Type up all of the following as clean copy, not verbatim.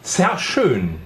Sehr schön.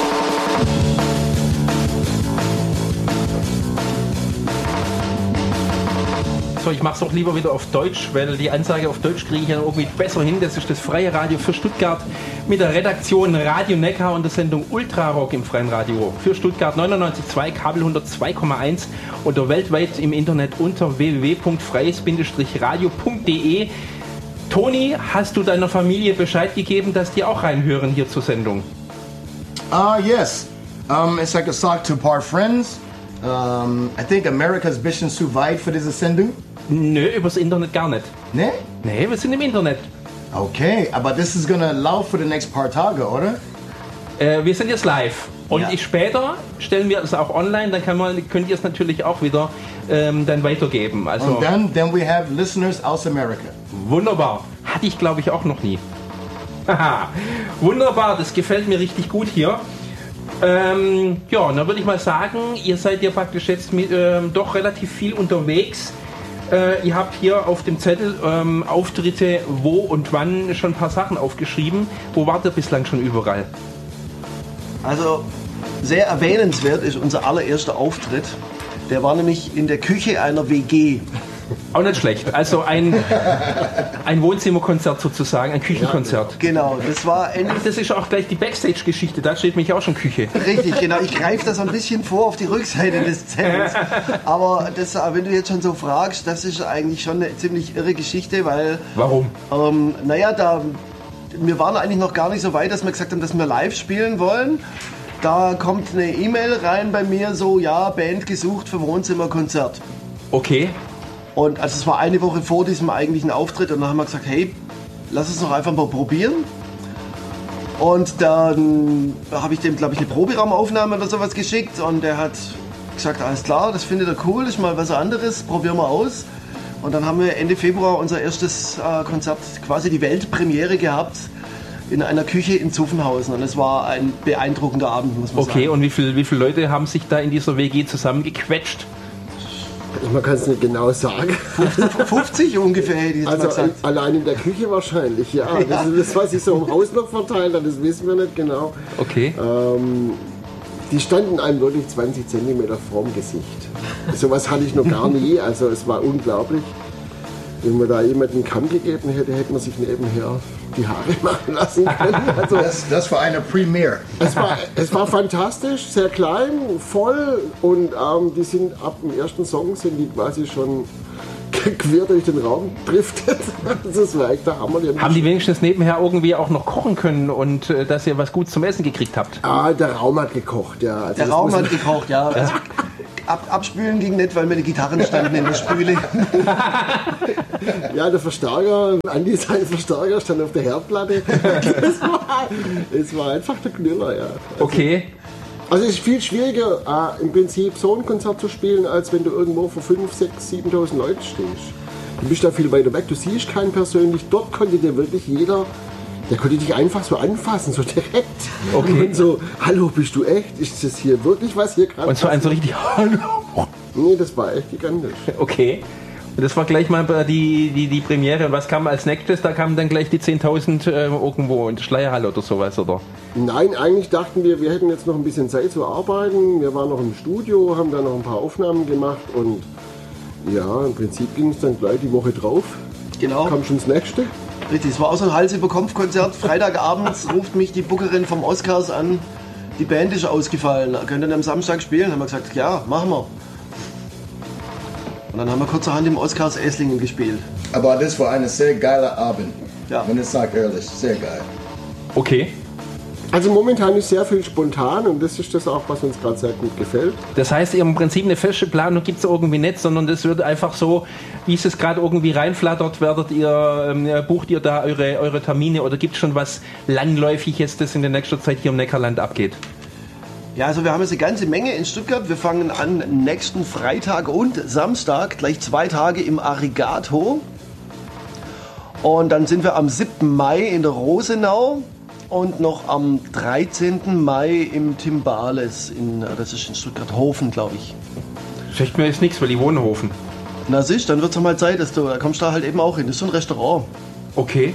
So, ich mache es auch lieber wieder auf Deutsch, weil die Ansage auf Deutsch kriege ich ja irgendwie besser hin. Das ist das Freie Radio für Stuttgart mit der Redaktion Radio Neckar und der Sendung Ultrarock im Freien Radio für Stuttgart 99.2, Kabel 102,1 oder weltweit im Internet unter www.freies-radio.de. Toni, hast du deiner Familie Bescheid gegeben, dass die auch reinhören hier zur Sendung? Yes. It's like a talk to a paar friends. I think America's ein bisschen zu weit für diese Sendung. Nö, übers Internet gar nicht. Ne? Nee, wir sind im Internet. Okay, aber this is gonna laufen für die nächsten paar Tage, oder? Wir sind jetzt live. Und Ja. später stellen wir es auch online, dann könnt ihr es natürlich auch wieder dann weitergeben. Also Und then we have listeners aus Amerika. wunderbar. Hatte ich, glaube ich, auch noch nie. Haha, wunderbar, das gefällt mir richtig gut hier. Ja, und dann würde ich mal sagen, ihr seid ja praktisch jetzt doch relativ viel unterwegs. Ihr habt hier auf dem Zettel Auftritte wo und wann schon ein paar Sachen aufgeschrieben. Wo wart ihr bislang schon überall? Also sehr erwähnenswert ist unser allererster Auftritt. Der war nämlich in der Küche einer WG. Auch nicht schlecht. Also ein Wohnzimmerkonzert sozusagen, ein Küchenkonzert. Genau, das war Ende. Das ist auch gleich die Backstage-Geschichte, da steht mich auch schon Küche. Richtig, genau. Ich greife das ein bisschen vor auf die Rückseite des Zettels. Aber das, wenn du jetzt schon so fragst, das ist eigentlich schon eine ziemlich irre Geschichte, weil... Warum? Wir waren eigentlich noch gar nicht so weit, dass wir gesagt haben, dass wir live spielen wollen. Da kommt eine E-Mail rein bei mir, so, ja, Band gesucht für Wohnzimmerkonzert. Okay. Und also es war eine Woche vor diesem eigentlichen Auftritt und dann haben wir gesagt, hey, lass es doch einfach mal probieren. Und dann habe ich dem, glaube ich, eine Proberaumaufnahme oder sowas geschickt und der hat gesagt, alles klar, das findet er cool, ist mal was anderes, probieren wir aus. Und dann haben wir Ende Februar unser erstes Konzert, quasi die Weltpremiere gehabt in einer Küche in Zuffenhausen und es war ein beeindruckender Abend, muss man sagen. Okay, und wie viele Leute haben sich da in dieser WG zusammengequetscht? Man kann es nicht genau sagen. 50 ungefähr, hätte ich jetzt mal Also gesagt. allein in der Küche wahrscheinlich, ja. Das ist das, was sich so im Haus noch verteilt hat, das wissen wir nicht genau. Okay. Die standen einem wirklich 20 cm vorm Gesicht. Sowas hatte ich noch gar nie, also es war unglaublich. Wenn man da jemanden einen Kamm gegeben hätte, hätte man sich nebenher die Haare machen lassen können. Also, Das war eine Premiere. es war fantastisch, sehr klein, voll und die sind ab dem ersten Song sind die quasi schon quer durch den Raum driftet. Das war echt der Hammer. Haben die wenigstens nebenher irgendwie auch noch kochen können und dass ihr was Gutes zum Essen gekriegt habt? Der Raum hat gekocht, ja. Also Der Raum hat gekocht, ja. Also, abspülen ging nicht, weil mir die Gitarren standen in der Spüle. Ja, der Verstärker, Andi sein Verstärker stand auf der Herdplatte. Es war einfach der Knüller, ja. Okay. Also es ist viel schwieriger, im Prinzip so ein Konzert zu spielen, als wenn du irgendwo vor 5.000, 6.000, 7.000 Leuten stehst. Du bist da viel weiter weg, du siehst keinen persönlich. Dort konnte dir wirklich jeder, der konnte dich einfach so anfassen, so direkt. Okay. Und so, hallo, bist du echt? Ist das hier wirklich was hier gerade? Und so ein so richtig Hallo. Nee, das war echt gigantisch. Okay. Und das war gleich mal die Premiere. Und was kam als nächstes? Da kamen dann gleich die 10.000 irgendwo in der Schleierhalle oder sowas, oder? Nein, eigentlich dachten wir hätten jetzt noch ein bisschen Zeit zu arbeiten. Wir waren noch im Studio, haben da noch ein paar Aufnahmen gemacht und ja, im Prinzip ging es dann gleich die Woche drauf. Genau. Kam schon das nächste. Richtig, es war auch so ein Hals-über-Kopf-Konzert. Freitagabends ruft mich die Bookerin vom Oscars an, die Band ist ausgefallen, könnt ihr am Samstag spielen? Haben wir gesagt, ja, machen wir. Und dann haben wir kurzerhand im Oscars Esslingen gespielt. Aber das war ein sehr geiler Abend. Ja. Wenn ich sage ehrlich, sehr geil. Okay. Also momentan ist sehr viel spontan und das ist das auch, was uns gerade sehr gut gefällt. Das heißt, im Prinzip eine feste Planung gibt es irgendwie nicht, sondern das wird einfach so, wie es gerade irgendwie reinflattert, bucht ihr da eure Termine oder gibt es schon was Langläufiges, das in der nächsten Zeit hier im Neckarland abgeht? Ja, also wir haben jetzt eine ganze Menge in Stuttgart. Wir fangen an nächsten Freitag und Samstag, gleich 2 Tage im Arigato. Und dann sind wir am 7. Mai in der Rosenau und noch am 13. Mai im Timbales, das ist in Stuttgart-Hofen, glaube ich. Sagt mir jetzt nichts, weil die wohnen in Hofen. Na siehst, dann wird es mal Zeit, da kommst du halt eben auch hin. Das ist so ein Restaurant. Okay.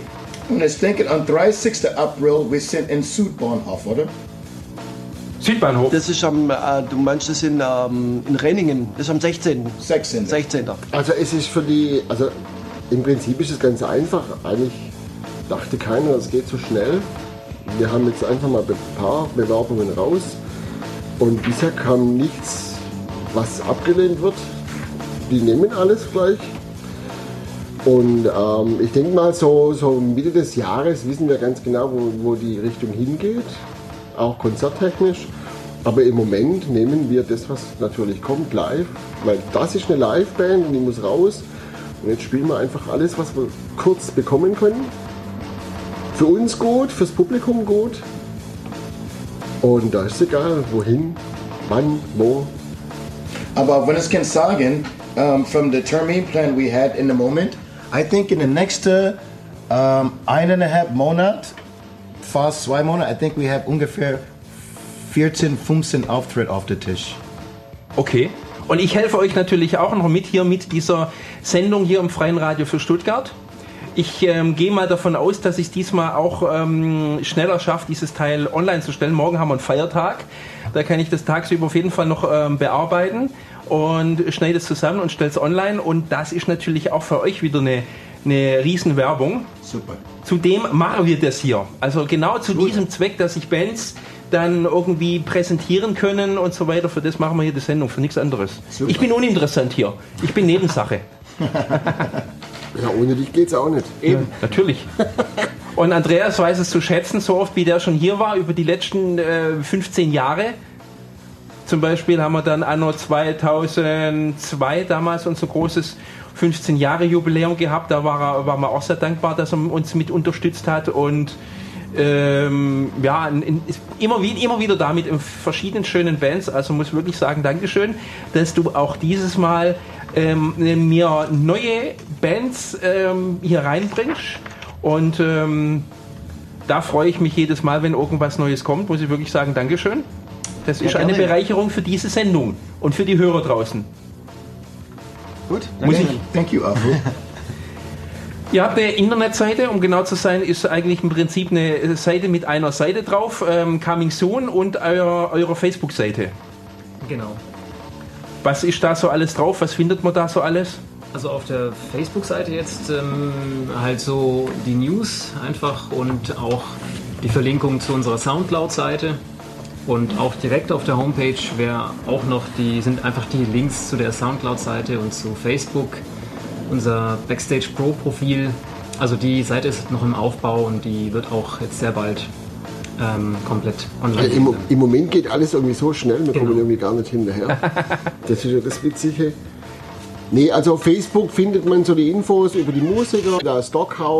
Und ich denke, am 30. April, wir sind in Südbahnhof, oder? Südbahnhof. Das ist du meinst das in Renningen, das ist am 16. 16. Also es ist also im Prinzip ist es ganz einfach. Eigentlich dachte keiner, es geht so schnell. Wir haben jetzt einfach mal ein paar Bewerbungen raus und bisher kam nichts, was abgelehnt wird. Die nehmen alles gleich. Und ich denke mal, so Mitte des Jahres wissen wir ganz genau, wo die Richtung hingeht, auch konzerttechnisch. Aber im Moment nehmen wir das, was natürlich kommt, live, weil das ist eine Liveband und die muss raus. Und jetzt spielen wir einfach alles, was wir kurz bekommen können. Für uns gut, fürs Publikum gut. Und da ist es egal, wohin, wann, wo. Aber wenn ich kann sagen, from the Terminplan we had in the moment, I think in the next 1,5 Monat, fast 2 Monate, I think we have ungefähr 14, 15 Auftritte auf den Tisch. Okay. Und ich helfe euch natürlich auch noch mit hier mit dieser Sendung hier im Freien Radio für Stuttgart. Ich gehe mal davon aus, dass ich diesmal auch schneller schaffe, dieses Teil online zu stellen. Morgen haben wir einen Feiertag. Da kann ich das tagsüber auf jeden Fall noch bearbeiten und schneide es zusammen und stelle es online. Und das ist natürlich auch für euch wieder eine Riesenwerbung. Super. Zudem machen wir das hier. Also genau zu diesem Zweck, dass sich Bands dann irgendwie präsentieren können und so weiter. Für das machen wir hier die Sendung, für nichts anderes. Super. Ich bin uninteressant hier. Ich bin Nebensache. Ja, ohne dich geht's auch nicht. Eben, natürlich. Und Andreas weiß es zu schätzen, so oft wie der schon hier war, über die letzten 15 Jahre. Zum Beispiel haben wir dann anno 2002 damals unser großes 15-Jahre-Jubiläum gehabt. Da waren wir auch sehr dankbar, dass er uns mit unterstützt hat. Und ja, immer wieder damit in verschiedenen schönen Bands. Also muss wirklich sagen, Dankeschön, dass du auch dieses Mal mir neue Bands hier reinbringst. Und da freue ich mich jedes Mal, wenn irgendwas Neues kommt, muss ich wirklich sagen, Dankeschön. Das ist eine Bereicherung für diese Sendung und für die Hörer draußen. Gut, Thank you, Afu. Ihr habt eine Internetseite, um genau zu sein, ist eigentlich im Prinzip eine Seite mit einer Seite drauf, Coming Soon, und eure Facebook-Seite. Genau. Was ist da so alles drauf? Was findet man da so alles? Also auf der Facebook-Seite jetzt halt so die News einfach und auch die Verlinkung zu unserer Soundcloud-Seite. Und auch direkt auf der Homepage sind einfach die Links zu der Soundcloud-Seite und zu Facebook, unser Backstage Pro-Profil. Also die Seite ist noch im Aufbau und die wird auch jetzt sehr bald komplett online. Im Moment geht alles irgendwie so schnell, wir kommen irgendwie gar nicht hinterher. Das ist ja das Witzige. Nee, also auf Facebook findet man so die Infos über die Musiker, da Stockhaus.